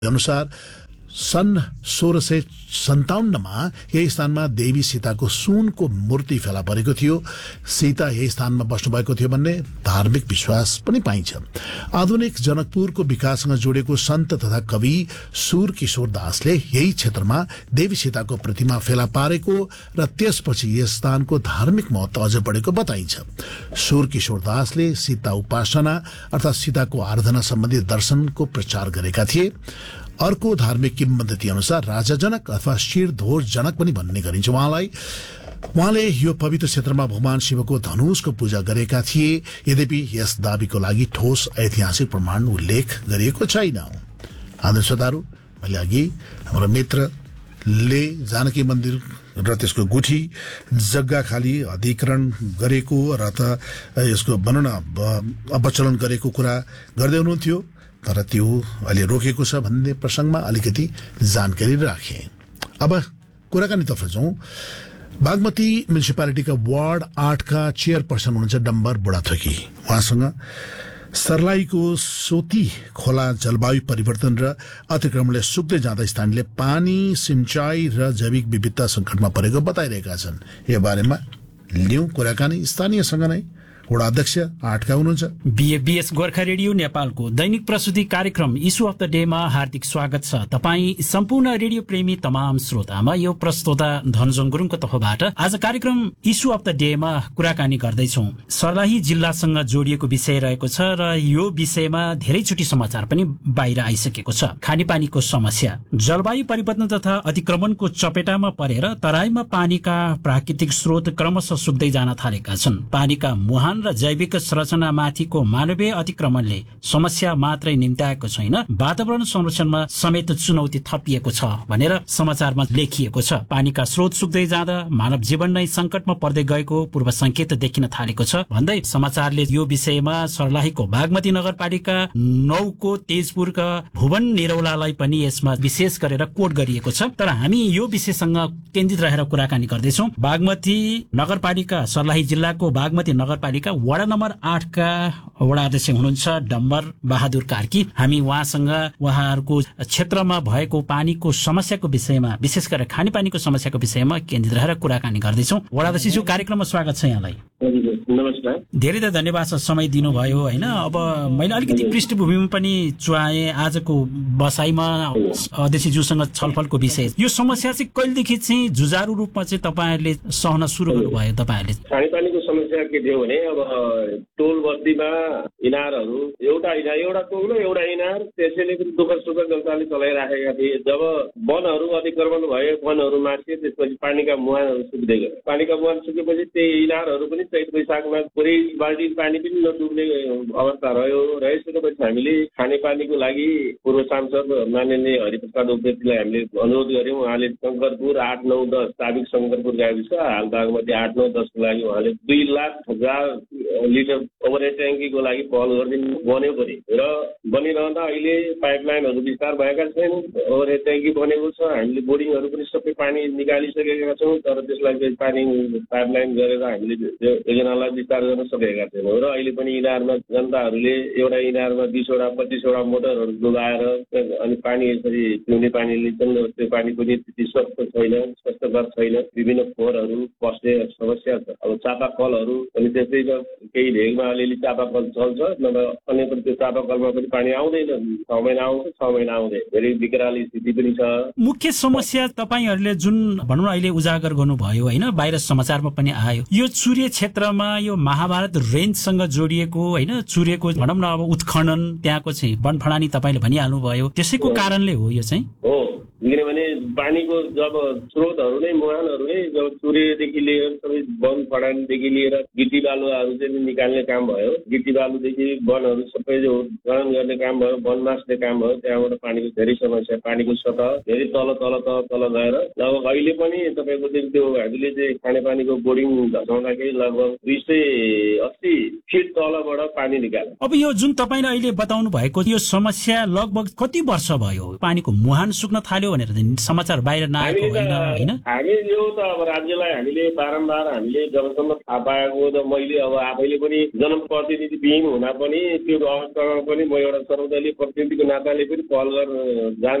अनुसार सन् 1657 यही स्थानमा देवी सीताको सुनको मूर्ति फेला परेको थियो। सीता यही स्थानमा बस्नुभएको थियो भन्ने धार्मिक विश्वास पनि पाइन्छ। आधुनिक जनकपुरको विकाससँग जोडिएको सन्त तथा कवि सूर किशोर दासले यही क्षेत्रमा देवी सीताको प्रतिमा फेला पारेको र त्यसपछि यस स्थानको धार्मिक महत्व अझ बढेको बताइन्छ। सूर किशोर दासले सीता उपासना अर्थात सीताको आराधना सम्बन्धी दर्शनको प्रचार गरेका थिए। अर्को धार्मिक किम्वदन्ती अनुसार राजा जनक अथवा शिरध्वज जनक पनि भन्ने गरिन्छ उहाँले यो पवित्र क्षेत्रमा भगवान शिवको धनुषको पूजा गरेका थिए। यद्यपि यस दावीको लागि ठोस ऐतिहासिक प्रमाण उल्लेख गरिएको छैन। आदर्श श्रोताहरू, मैले अघि हाम्रो मित्रले जानकी मन्दिर र त्यसको गुठी जग्गा खाली अधिग्रहण गरेको र त यसको अपचलन गरेको कुरा गर्दै हुनुहुन्थ्यो, तर त्यो अहिले रोकेको छ भन्ने प्रसंगमा अलिकति जानकारी राखे। अब कुराकानीतर्फ जाउँ। बागमती म्युनिसिपालिटीका वार्ड 8 का चेयरपर्सन हुनुहुन्छ डम्बर बुढाथोकी। उहाँसँग सर्लाहीको सोती खोला जलवायु परिवर्तन र अतिक्रमणले सुक्दै जाँदा स्थानीयले पानी, सिंचाई र जैविक विविधता संकटमा परेको बताइरहेका छन्। यो बारेमा लिउँ कुराकानी स्थानीयसँग नै। वडा अध्यक्ष 8 का हुनुहुन्छ। बीएस गोर्खा रेडियो नेपालको दैनिक प्रस्तुति कार्यक्रम इस्यु अफ द डेमा हार्दिक स्वागत छ। तपाई सम्पूर्ण रेडियो प्रेमी तमाम श्रोतामा यो प्रस्तोता धनजोङ गुरुङको तर्फबाट आज कार्यक्रम इस्यु अफ द डेमा कुराकानी गर्दैछौँ। सर्लाही जिल्लासँग जोडिएको विषय रहेको छ र यो विषयमा धेरैचोटि समाचार पनि बाहिर आइसकेको छ। खानेपानीको समस्या, जलवायु परिवर्तन तथा अतिक्रमणको चपेटामा परेर तराईमा पानीका प्राकृतिक स्रोत क्रमशः सुक्दै जान थालेका छन्। पानीका मुहान र जैविक संरचनामाथिको मानवीय अतिक्रमणले समस्या मात्रै निम्त्याएको छैन, वातावरण संरक्षणमा समेत चुनौती थपिएको छ भनेर समाचारमा लेखिएको छ। पानीका स्रोत सुक्दै जाँदा मानव जीवन नै संकटमा पर्दै गएको पूर्व संकेत देखिन थालेको छ भन्दै समाचारले यो विषयमा सर्लाहीको बागमती नगरपालिका 9 को तेजपुरका भुवन निरौलालाई पनि यसमा विशेष गरेर कोट गरिएको छ। तर हामी यो विषयसँग केन्द्रित रहेर कुराकानी गर्दैछौँ। बागमती नगरपालिका सर्लाही जिल्लाको बागमती नगरपालिका वडा नम्बर 8 का वडा अध्यक्ष हुनुहुन्छ डम्बर बहादुर कार्की। हामी उहाँहरूको क्षेत्रमा भएको पानीको समस्याको विषयमा, विशेष गरेर खानेपानीको समस्याको विषयमा केन्द्रित रहेर कुराकानी गर्दैछौँ। वडा अध्यक्ष कार्यक्रममा स्वागत छ यहाँलाई। नमस्कार। धेरै धेरै धन्यवाद छ समय दिनुभयो होइन। अब मैले अलिकति पृष्ठभूमिमा पनि चुहाएँ आजको बसाइमा अध्यक्षज्यूसँग छलफलको विषय। यो समस्या चाहिँ कहिलेदेखि चाहिँ जुझारु रूपमा चाहिँ तपाईँहरूले सहन सुरु गर्नुभयो? तपाईँहरूले खानेपानीको समस्या के थियो भने अब टोल बस्तीमा इनारहरू एउटा टोल र एउटा इनार, त्यसैले पनि दुःख सुख जनताले चलाइराखेका थिए। जब वनहरू अतिक्रमण भए, वनहरू मासिए, त्यसपछि पानीका मुहानहरू सुक्दै गए। पानीका मुहान सुकेपछि त्यही इनारहरू पनि चैत वैशाखमा पुरै बाल्टी पानी पनि नडुब्ने अवस्था रह्यो। रहिसकेपछि हामीले खानेपानीको लागि पूर्व सांसद माननीय हरिप्रसाद उप्रेतीलाई हामीले अनुरोध गर्यौँ। उहाँले शङ्करपुर 8, 9, 10 साबिक शङ्करपुर गाविस हाल बागमती 8, 9, 10 को लागि उहाँले 2,00,000 लिटर ओभरहेड ट्याङ्कीको लागि पहल गरिदिनु बन्यो पनि र बनिरहँदा अहिले पाइपलाइनहरू विस्तार भएका छैनन्। ओभरहेड ट्याङ्की बनेको छ, हामीले बोर्डिङहरू पनि सबै पानी निकालिसकेका छौँ, तर त्यसलाई चाहिँ पानी पाइपलाइन गरेर हामीले योजनालाई विस्तार गर्न सकेका छैनौँ। र अहिले पनि इनारमा जनताहरूले एउटा इनारमा 20वटा 25वटा मोटरहरू डुबाएर अनि पानी यसरी पिउने पानी लिन्छन्। त्यो पानी पनि त्यति स्वास्थ्यकर छैन। विभिन्न फोहोरहरू पस्ने समस्या छ। अब चापाकलहरू पनि त्यस्तै छ। केही भेगमा अलिअलि चापाकल चल्छ, नभए अन्य पनि त्यो चापाकलमा पनि पानी आउँदैन। 6 महिना आउँछ, 6 महिना आउँदैन। धेरै विकराल स्थिति पनि छ। मुख्य समस्या तपाईँहरूले जुन भनौँ अहिले उजागर गर्नुभयो होइन, बाहिर समाचारमा पनि आयो, यो चुरे क्षेत्रमा यो महाभारत रेन्जसँग जोडिएको होइन, चुरेको भनौँ न अब उत्खनन, त्यहाँको चाहिँ वनफडानी तपाईँले भनिहाल्नुभयो, त्यसैको कारणले हो यो चाहिँ? हो, किनभने पानीको जब स्रोतहरू नै मुहानहरू नै जब चुरेदेखि लिएर सबै वन फडानीदेखि लिएर गिटी बालुवाहरू चाहिँ निकाल्ने काम भयो। गिटी बालुदेखि वनहरू सबै जो खनन गर्ने काम भयो, वन मास्ने काम भयो। त्यहाँबाट पानीको धेरै समस्या, पानीको सतह धेरै तल गएर लगभग अहिले पनि तपाईँको त्यो हामीले चाहिँ खानेपानीको बोर्डिङ धसाउँदाखेरि लगभग 280 फिट तलबाट पानी निकाल्छ। अब यो जुन तपाईँले अहिले बताउनु भएको यो समस्या लगभग कति वर्ष भयो पानीको मुहान सुक्न थाल्यो भनेर समाचार बाहिर नआएको होइन? हामी यो त अब राज्यलाई हामीले बारम्बार हामीले जबसम्म थाहा पाएको त मैले अब आफैले पनि जनप्रतिनिधि विहीन हुँदा पनि त्यो अवस्थामा पनि म एउटा सर्वदलीय प्रतिनिधिको नाताले पनि पहल गर्न